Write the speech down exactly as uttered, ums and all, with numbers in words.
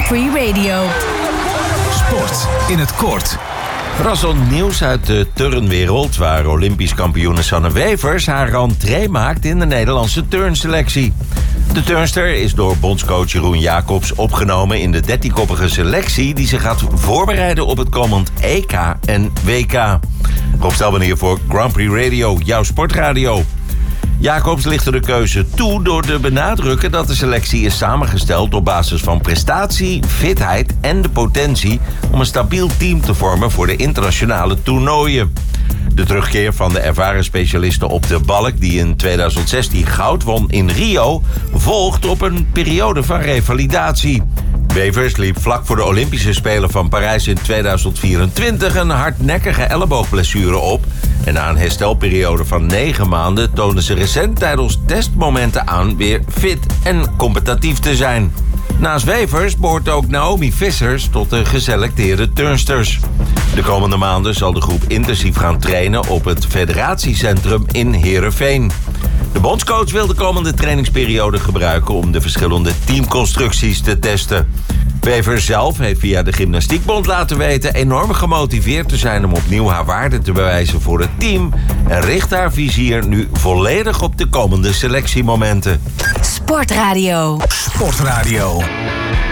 Free Radio. Sport in het kort. Verrassend nieuws uit de turnwereld, waar Olympisch kampioene Sanne Wevers haar rentree maakt in de Nederlandse turnselectie. De turnster is door bondscoach Jeroen Jacobs opgenomen in de dertienkoppige selectie die zich gaat voorbereiden op het komend E K en W K. Rob Stelman hier voor Grand Prix Radio, jouw sportradio. Jacobs lichtte de keuze toe door te benadrukken dat de selectie is samengesteld op basis van prestatie, fitheid en de potentie om een stabiel team te vormen voor de internationale toernooien. De terugkeer van de ervaren specialisten op de balk, die in tweeduizend zestien goud won in Rio, volgt op een periode van revalidatie. Wevers liep vlak voor de Olympische Spelen van Parijs in tweeduizend vierentwintig een hardnekkige elleboogblessure op. En na een herstelperiode van negen maanden toonde ze recent tijdens testmomenten aan weer fit en competitief te zijn. Naast Wevers behoort ook Naomi Vissers tot de geselecteerde turnsters. De komende maanden zal de groep intensief gaan trainen op het federatiecentrum in Heerenveen. De bondscoach wil de komende trainingsperiode gebruiken om de verschillende teamconstructies te testen. Wevers zelf heeft via de Gymnastiekbond laten weten enorm gemotiveerd te zijn om opnieuw haar waarde te bewijzen voor het team en richt haar vizier nu volledig op de komende selectiemomenten. Sportradio. Sportradio.